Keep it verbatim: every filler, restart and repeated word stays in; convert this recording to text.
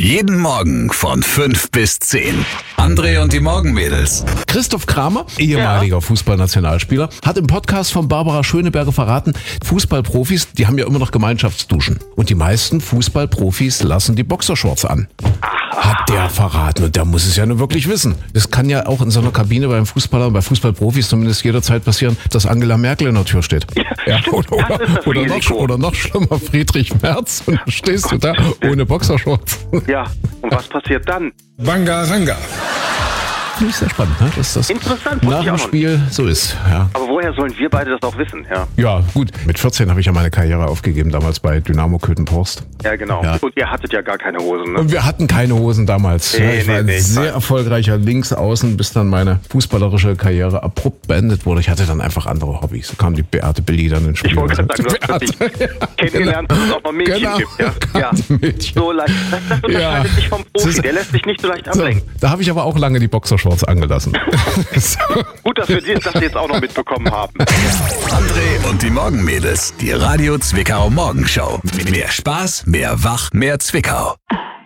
Jeden Morgen von fünf bis zehn. André und die Morgenmädels. Christoph Kramer, ehemaliger ja. Fußballnationalspieler, hat im Podcast von Barbara Schöneberger verraten, Fußballprofis, die haben ja immer noch Gemeinschaftsduschen. Und die meisten Fußballprofis lassen die Boxershorts an. Hat der verraten. Und der muss es ja nur wirklich wissen. Das kann ja auch in so einer Kabine beim Fußballer, bei Fußballprofis zumindest jederzeit passieren, dass Angela Merkel in der Tür steht. Ja, oder, oder, oder, noch, oder noch schlimmer, Friedrich Merz. Und dann stehst du da ohne Boxershorts. Ja, und was passiert dann? Bangaranga. Finde ich sehr spannend, ne? Dass das Interessant, nach dem Spiel so ist. Ja. Aber woher sollen wir beide das auch wissen? Ja, ja gut. Mit vierzehn habe ich ja meine Karriere aufgegeben, damals bei Dynamo Köthen-Porst. Ja, genau. Ja. Und ihr hattet ja gar keine Hosen, ne? Und wir hatten keine Hosen damals. Nee, ja, ich nee, war ein nee, sehr erfolgreicher Linksaußen, bis dann meine fußballerische Karriere abrupt beendet wurde. Ich hatte dann einfach andere Hobbys. So kam die Beate Billy dann ins Spiel. Ich wollte gerade sagen, du hast dich kennengelernt, dass es auch noch Mädchen genau. gibt. Ja, ja. Mädchen. So leicht. Das, das unterscheidet Ja. sich vom Profi. Der lässt sich nicht so leicht ablenken. So, da habe ich aber auch lange die Boxershorts angelassen. So. Gut, dass wir das jetzt auch noch mitbekommen haben. André und die Morgenmädels. Die Radio Zwickau Morgenshow. Mehr Spaß, mehr Wach, mehr Zwickau.